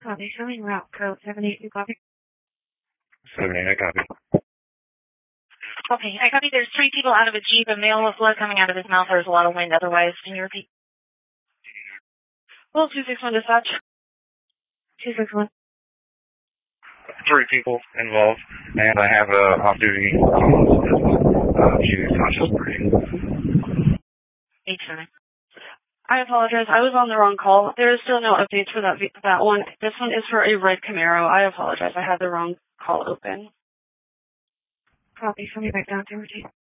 Copy. Showing route code 782. Copy. 78, I copy. Okay, I copy. There's 3 people out of a Jeep, a male with blood coming out of his mouth. There's a lot of wind otherwise. Can you repeat? Well, 261 dispatch. 261. 3 people involved, and I have a off-duty she is conscious breathing. 87. I apologize. I was on the wrong call. There is still no updates for that one. This one is for a red Camaro. I apologize. I had the wrong call open. Copy. Send me back down to routine.